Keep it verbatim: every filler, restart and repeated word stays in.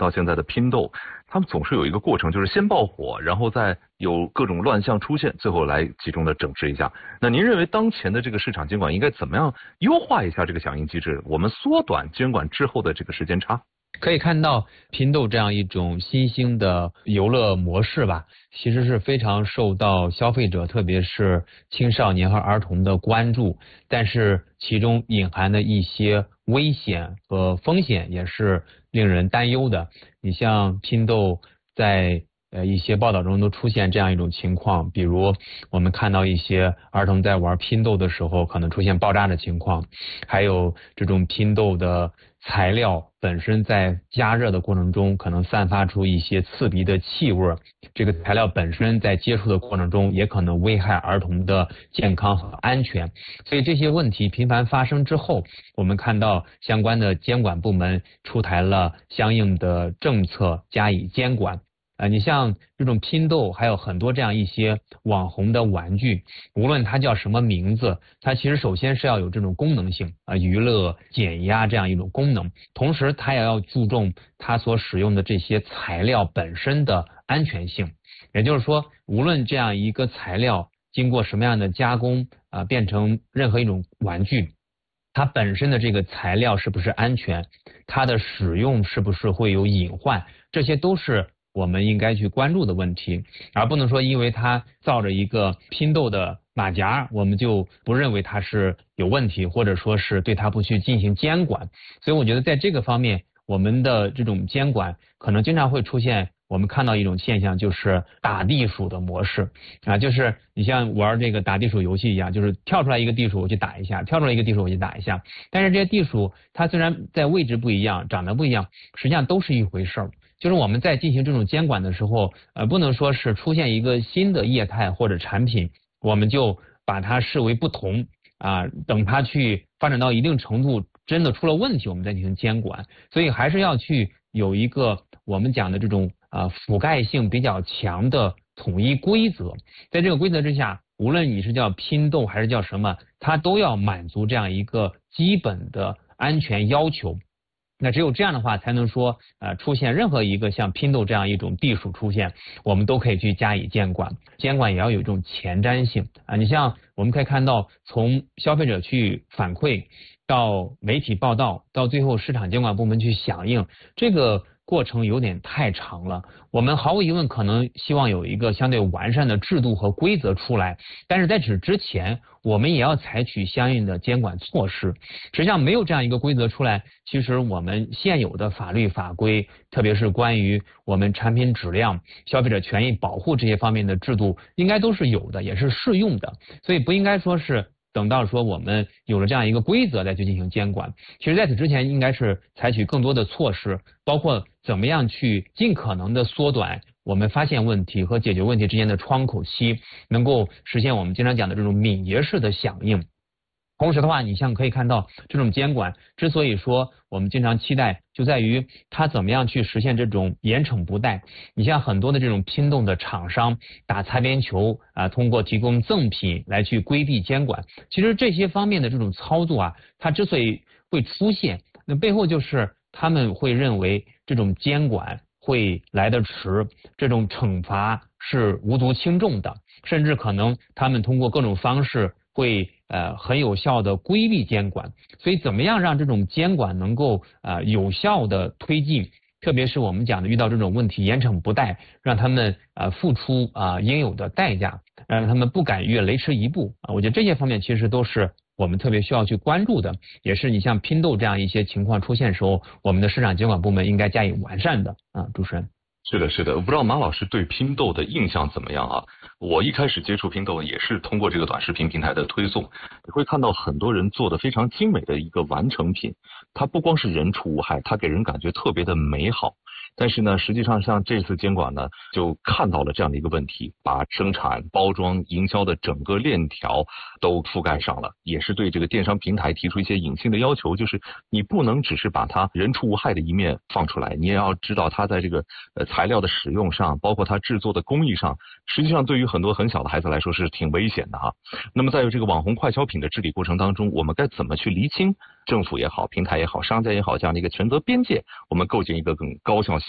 到现在的拼豆，他们总是有一个过程，就是先爆火，然后再有各种乱象出现，最后来集中的整治一下。那您认为当前的这个市场监管应该怎么样优化一下这个响应机制，我们缩短监管之后的这个时间差？ 可以看到拼豆这样一种新兴的游乐模式吧，其实是非常受到消费者特别是青少年和儿童的关注，但是其中隐含的一些危险和风险也是令人担忧的。你像拼豆在呃一些报道中都出现这样一种情况，比如我们看到一些儿童在玩拼豆的时候可能出现爆炸的情况，还有这种拼豆的材料本身在加热的过程中可能散发出一些刺鼻的气味，这个材料本身在接触的过程中也可能危害儿童的健康和安全。所以这些问题频繁发生之后，我们看到相关的监管部门出台了相应的政策加以监管。呃，你像这种拼豆，还有很多这样一些网红的玩具，无论它叫什么名字，它其实首先是要有这种功能性啊、呃，娱乐、减压这样一种功能，同时它也要注重它所使用的这些材料本身的安全性。也就是说，无论这样一个材料经过什么样的加工啊、呃，变成任何一种玩具，它本身的这个材料是不是安全，它的使用是不是会有隐患，这些都是我们应该去关注的问题，而不能说因为它造着一个拼豆的马甲，我们就不认为它是有问题，或者说是对它不去进行监管。所以我觉得在这个方面，我们的这种监管可能经常会出现我们看到一种现象，就是打地鼠的模式啊，就是你像玩这个打地鼠游戏一样，就是跳出来一个地鼠我去打一下，跳出来一个地鼠我去打一下，但是这些地鼠它虽然在位置不一样，长得不一样，实际上都是一回事儿。就是我们在进行这种监管的时候，呃，不能说是出现一个新的业态或者产品，我们就把它视为不同啊，等它去发展到一定程度，真的出了问题，我们再进行监管。所以还是要去有一个我们讲的这种啊覆盖性比较强的统一规则，在这个规则之下，无论你是叫拼豆还是叫什么，它都要满足这样一个基本的安全要求。那只有这样的话，才能说呃出现任何一个像拼豆这样一种地鼠出现，我们都可以去加以监管。监管也要有一种前瞻性啊。你像我们可以看到，从消费者去反馈到媒体报道，到最后市场监管部门去响应，这个过程有点太长了。我们毫无疑问可能希望有一个相对完善的制度和规则出来，但是在此之前，我们也要采取相应的监管措施。实际上没有这样一个规则出来，其实我们现有的法律法规，特别是关于我们产品质量、消费者权益保护这些方面的制度，应该都是有的，也是适用的，所以不应该说是等到说我们有了这样一个规则再去进行监管。其实在此之前应该是采取更多的措施，包括怎么样去尽可能的缩短我们发现问题和解决问题之间的窗口期，能够实现我们经常讲的这种敏捷式的响应。同时的话，你像可以看到这种监管之所以说我们经常期待，就在于它怎么样去实现这种严惩不贷。你像很多的这种拼豆的厂商打擦边球啊，通过提供赠品来去规避监管。其实这些方面的这种操作啊，它之所以会出现，那背后就是他们会认为这种监管会来得迟，这种惩罚是无足轻重的，甚至可能他们通过各种方式会呃很有效的规避监管。所以怎么样让这种监管能够呃有效的推进，特别是我们讲的遇到这种问题严惩不贷，让他们呃付出啊、呃、应有的代价，让他们不敢越雷池一步啊。我觉得这些方面其实都是我们特别需要去关注的，也是你像拼豆这样一些情况出现时候，我们的市场监管部门应该加以完善的啊。主持人。 是的，是的，我不知道马老师对拼豆的印象怎么样啊？我一开始接触拼豆也是通过这个短视频平台的推送，你会看到很多人做的非常精美的一个完成品，它不光是人畜无害，它给人感觉特别的美好。但是呢，实际上像这次监管呢，就看到了这样的一个问题，把生产、包装、营销的整个链条都覆盖上了，也是对这个电商平台提出一些隐性的要求，就是你不能只是把它人畜无害的一面放出来，你也要知道它在这个呃材料的使用上，包括它制作的工艺上，实际上对于很多很小的孩子来说是挺危险的哈。那么在这个网红快消品的治理过程当中，我们该怎么去厘清政府也好、平台也好、商家也好这样的一个权责边界，我们构建一个更高效